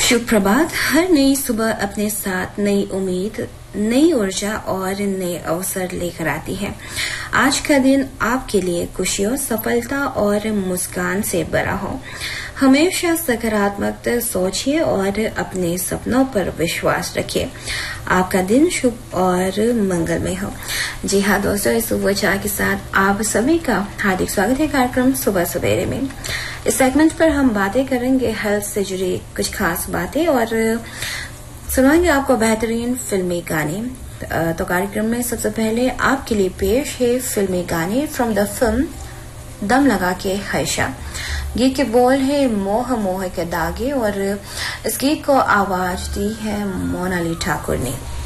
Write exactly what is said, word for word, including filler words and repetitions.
शुभ प्रभात। हर नई सुबह अपने साथ नई उम्मीद, नई ऊर्जा और नए अवसर लेकर आती है। आज का दिन आपके लिए खुशियों, सफलता और मुस्कान से भरा हो। हमेशा सकारात्मक सोचिए और अपने सपनों पर विश्वास रखिए। आपका दिन शुभ और मंगलमय हो। जी हाँ दोस्तों, इस सुबह चाय के साथ आप सभी का हार्दिक स्वागत है कार्यक्रम सुबह सवेरे में। इस सेगमेंट पर हम बातें करेंगे हेल्थ से जुड़ी कुछ खास बातें और सुनाएंगे आपको बेहतरीन फिल्मी गाने। तो कार्यक्रम में सबसे पहले आपके लिए पेश है फिल्मी गाने फ्रॉम द फिल्म दम लगा के हैशा। गीत के बोल है मोह मोह के दागे और इस गीत को आवाज दी है मोनाली ठाकुर ने।